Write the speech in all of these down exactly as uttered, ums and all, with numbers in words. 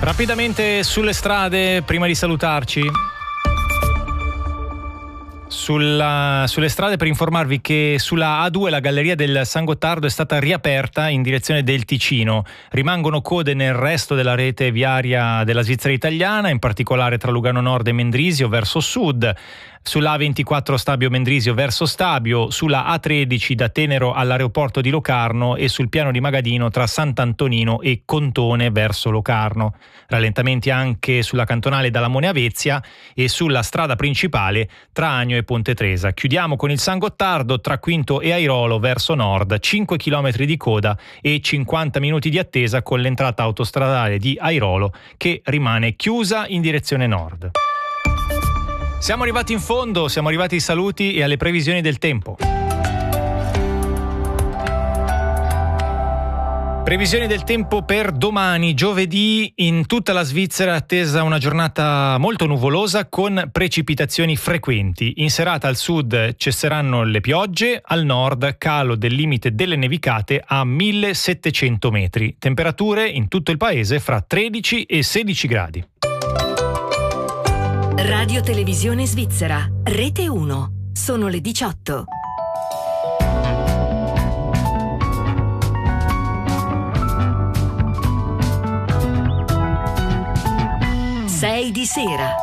Rapidamente sulle strade, prima di salutarci. Sulla, sulle strade per informarvi che sulla A due la galleria del San Gottardo è stata riaperta in direzione del Ticino. Rimangono code nel resto della rete viaria della Svizzera italiana, in particolare tra Lugano Nord e Mendrisio verso sud. Sulla A ventiquattro Stabio Mendrisio verso Stabio, sulla A tredici da Tenero all'aeroporto di Locarno e sul piano di Magadino tra Sant'Antonino e Contone verso Locarno. Rallentamenti anche sulla cantonale da Lamone a Vezia e sulla strada principale tra Agno e Ponte Tresa. Chiudiamo con il San Gottardo tra Quinto e Airolo verso nord, cinque chilometri di coda e cinquanta minuti di attesa con l'entrata autostradale di Airolo che rimane chiusa in direzione nord. Siamo arrivati in fondo, siamo arrivati ai saluti e alle previsioni del tempo. Previsioni del tempo per domani, giovedì, in tutta la Svizzera è attesa una giornata molto nuvolosa con precipitazioni frequenti. In serata al sud cesseranno le piogge, al nord calo del limite delle nevicate a millesettecento metri. Temperature in tutto il paese fra tredici e sedici gradi. Radio Televisione Svizzera, Rete uno. Sono le diciotto. sei di sera.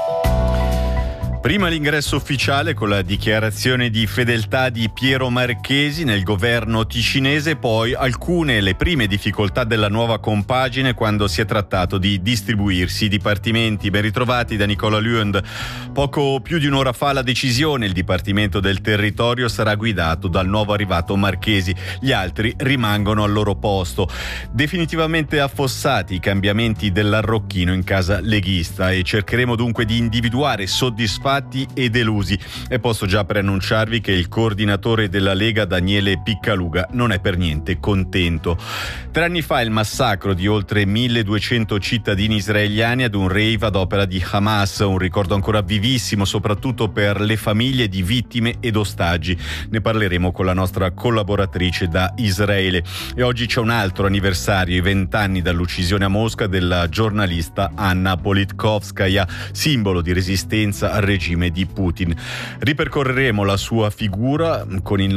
Prima l'ingresso ufficiale con la dichiarazione di fedeltà di Piero Marchesi nel governo ticinese, poi alcune le prime difficoltà della nuova compagine quando si è trattato di distribuirsi i dipartimenti. Ben ritrovati da Nicola Lund. Poco più di un'ora fa la decisione: il Dipartimento del Territorio sarà guidato dal nuovo arrivato Marchesi, gli altri rimangono al loro posto. Definitivamente affossati i cambiamenti dell'Arrocchino in casa leghista e cercheremo dunque di individuare soddisfatti e delusi. E posso già preannunciarvi che il coordinatore della Lega Daniele Piccaluga non è per niente contento. Tre anni fa il massacro di oltre milleduecento cittadini israeliani ad un rave ad opera di Hamas, un ricordo ancora vivissimo soprattutto per le famiglie di vittime ed ostaggi. Ne parleremo con la nostra collaboratrice da Israele. E oggi c'è un altro anniversario, i vent'anni dall'uccisione a Mosca della giornalista Anna Politkovskaya, simbolo di resistenza al regime di Putin. Ripercorreremo la sua figura con il